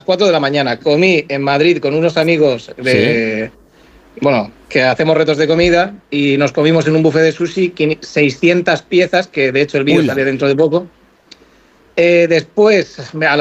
4 de la mañana. Comí en Madrid con unos amigos que hacemos retos de comida y nos comimos en un buffet de sushi 600 piezas, que de hecho el vídeo sale dentro de poco. Después, a